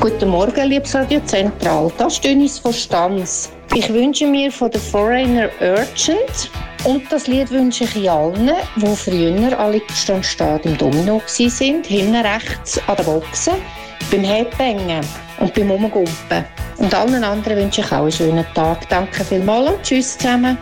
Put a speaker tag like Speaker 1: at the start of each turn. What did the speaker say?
Speaker 1: Guten Morgen, liebes Radio Zentral. Das ist Dönis von Stanz. Ich wünsche mir von der Foreigner Urgent und das Lied wünsche ich allen, die früher alle Stad im Domino waren, hinten rechts an der Boxe, beim Headbangen und beim Umgumpen. Und allen anderen wünsche ich auch einen schönen Tag. Danke vielmals und tschüss zusammen.